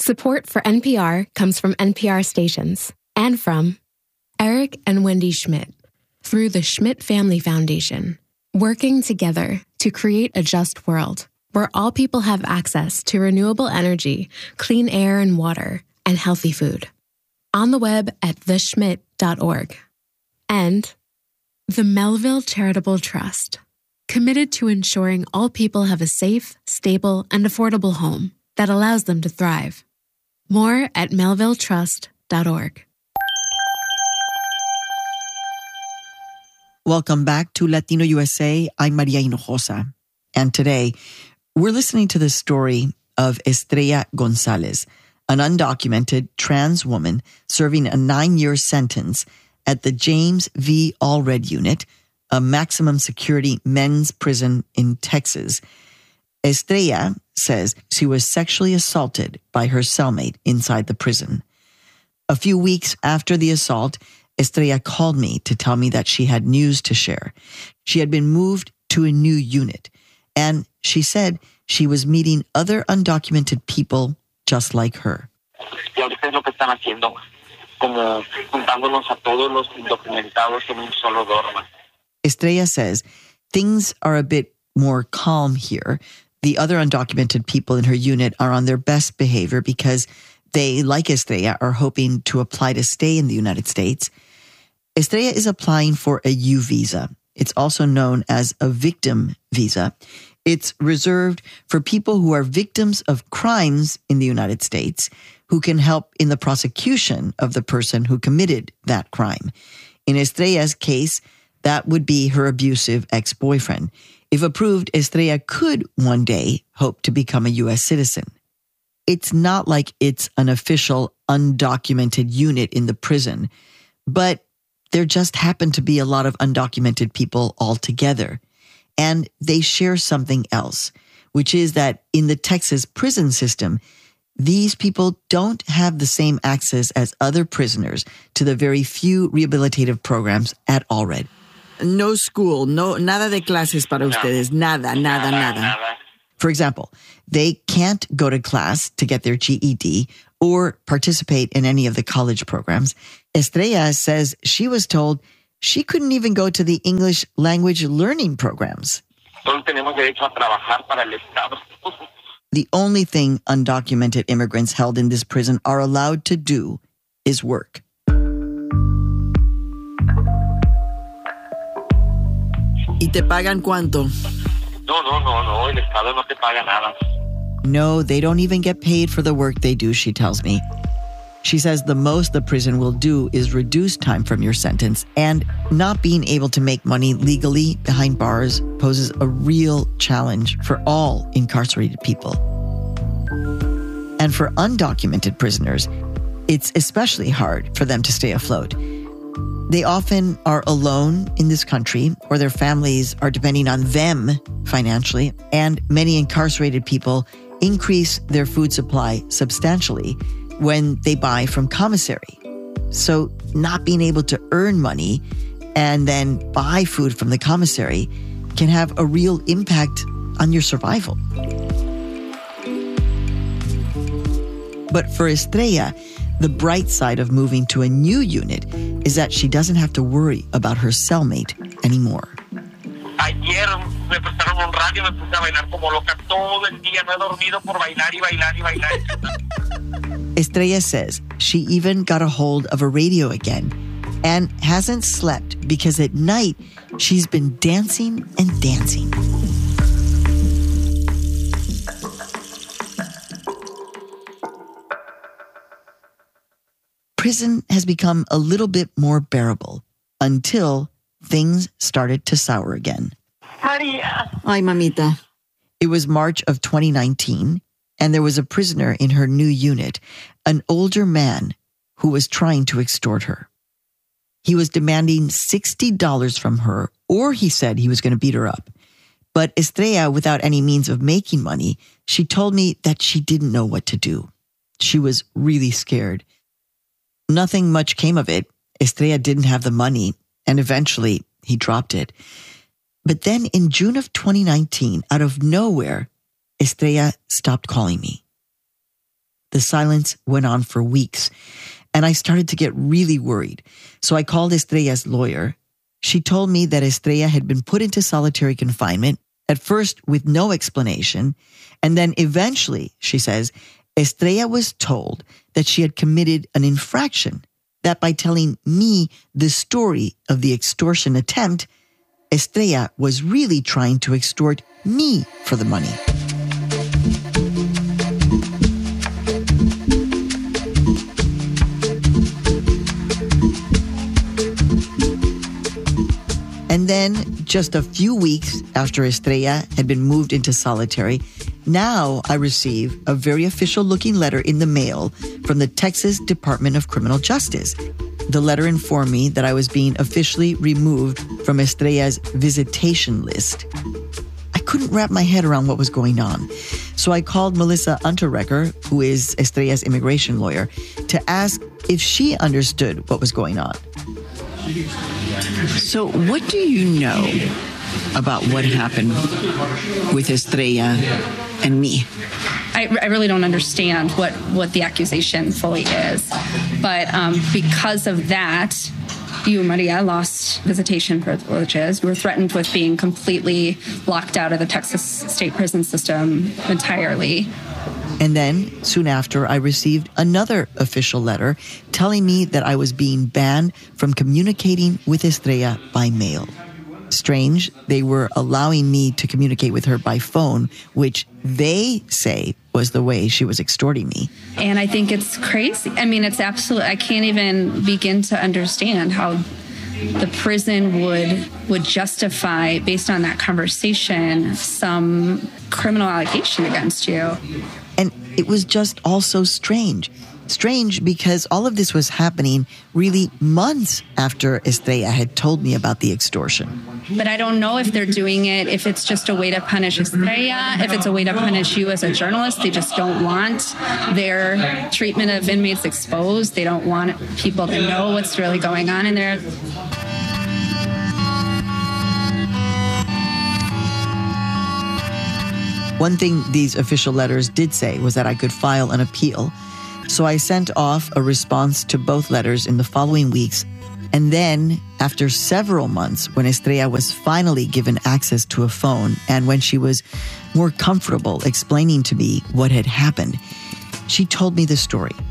Support for NPR comes from NPR stations and from Eric and Wendy Schmidt through the Schmidt Family Foundation, working together to create a just world where all people have access to renewable energy, clean air and water, and healthy food. On the web at theschmidt.org. And the Melville Charitable Trust, committed to ensuring all people have a safe, stable, and affordable home that allows them to thrive. More at melvilletrust.org. Welcome back to Latino USA. I'm Maria Hinojosa. And today, we're listening to the story of Estrella Gonzalez, an undocumented trans woman serving a 9-year sentence at the James V. Allred Unit, a maximum security men's prison in Texas. Estrella says she was sexually assaulted by her cellmate inside the prison. A few weeks after the assault, Estrella called me to tell me that she had news to share. She had been moved to a new unit, and she said she was meeting other undocumented people just like her. Estrella says things are a bit more calm here. The other undocumented people in her unit are on their best behavior because they, like Estrella, are hoping to apply to stay in the United States. Estrella is applying for a U visa. It's also known as a victim visa. It's reserved for people who are victims of crimes in the United States who can help in the prosecution of the person who committed that crime. In Estrella's case, that would be her abusive ex-boyfriend. If approved, Estrella could one day hope to become a U.S. citizen. It's not like it's an official undocumented unit in the prison, but there just happen to be a lot of undocumented people altogether. And they share something else, which is that in the Texas prison system, these people don't have the same access as other prisoners to the very few rehabilitative programs at Allred. No school, nada de clases para ustedes, nada. For example, they can't go to class to get their GED or participate in any of the college programs. Estrella says she was told she couldn't even go to the English language learning programs. The only thing undocumented immigrants held in this prison are allowed to do is work. ¿Y te pagan cuánto? No, el Estado no te paga nada. No, they don't even get paid for the work they do, she tells me. She says the most the prison will do is reduce time from your sentence, and not being able to make money legally behind bars poses a real challenge for all incarcerated people. And for undocumented prisoners, it's especially hard for them to stay afloat. They often are alone in this country, or their families are depending on them financially, and many incarcerated people increase their food supply substantially when they buy from commissary. So not being able to earn money and then buy food from the commissary can have a real impact on your survival. But for Estrella, the bright side of moving to a new unit is that she doesn't have to worry about her cellmate anymore. Ayer me prestaron un radio, me puse a bailar como loca todo el día, no he dormido por bailar y bailar y bailar. Estrella says she even got a hold of a radio again and hasn't slept because at night she's been dancing and dancing. Prison has become a little bit more bearable until things started to sour again. Maria. Ay, mamita. It was March of 2019, and there was a prisoner in her new unit, an older man who was trying to extort her. He was demanding $60 from her, or he said he was going to beat her up. But Estrella, without any means of making money, she told me that she didn't know what to do. She was really scared. Nothing much came of it. Estrella didn't have the money, and eventually he dropped it. But then in June of 2019, out of nowhere, Estrella stopped calling me. The silence went on for weeks, and I started to get really worried. So I called Estrella's lawyer. She told me that Estrella had been put into solitary confinement, at first with no explanation, and then eventually, she says, Estrella was told that she had committed an infraction, that by telling me the story of the extortion attempt, Estrella was really trying to extort me for the money. And then, just a few weeks after Estrella had been moved into solitary, now I receive a very official-looking letter in the mail from the Texas Department of Criminal Justice. The letter informed me that I was being officially removed from Estrella's visitation list. I couldn't wrap my head around what was going on, so I called Melissa Unterrecker, who is Estrella's immigration lawyer, to ask if she understood what was going on. So what do you know about what happened with Estrella and me? I really don't understand what the accusation fully is. But because of that, you, Maria, lost visitation privileges. You were threatened with being completely locked out of the Texas state prison system entirely. And then, soon after, I received another official letter telling me that I was being banned from communicating with Estrella by mail. Strange, they were allowing me to communicate with her by phone, which they say was the way she was extorting me. And I think it's crazy. I mean, it's absolutely, I can't even begin to understand how the prison would justify, based on that conversation, some criminal allegation against you. And it was just all so strange. Strange because all of this was happening really months after Estrella had told me about the extortion. But I don't know if they're doing it, if it's just a way to punish Estrella, if it's a way to punish you as a journalist. They just don't want their treatment of inmates exposed. They don't want people to know what's really going on in there. One thing these official letters did say was that I could file an appeal. So I sent off a response to both letters in the following weeks. And then, after several months, when Estrella was finally given access to a phone and when she was more comfortable explaining to me what had happened, she told me the story.